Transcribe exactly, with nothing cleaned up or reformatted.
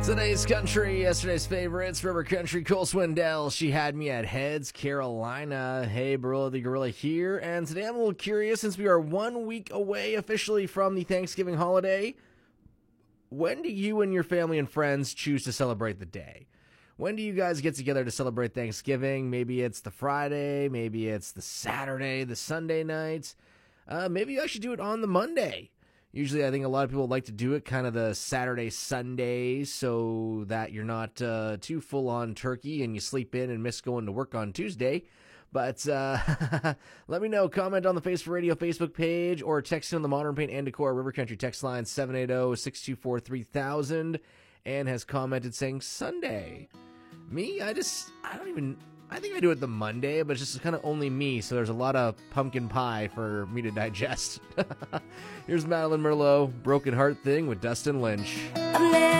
Today's country, yesterday's favorites, River Country, Cole Swindell, She Had Me at Heads, Carolina, Hey Barilla the Gorilla here, and today I'm a little curious since we are one week away officially from the Thanksgiving holiday. When do you and your family and friends choose to celebrate the day? When do you guys get together to celebrate Thanksgiving? Maybe it's the Friday, maybe it's the Saturday, the Sunday night. Uh, maybe you actually do it on the Monday. Usually I think a lot of people like to do it kind of the Saturday, Sunday, so that you're not uh, too full on turkey and you sleep in and miss going to work on Tuesday. But uh, let me know. Comment on the Face for Radio Facebook page or text in on the Modern Paint and Decor River Country text line seven eight zero, six two four, three thousand. Ann has commented saying Sunday. Me, I just, I don't even... I think I do it the Monday, but it's just kind of only me, so there's a lot of pumpkin pie for me to digest. Here's Madeline Merlot, Broken Heart Thing with Dustin Lynch.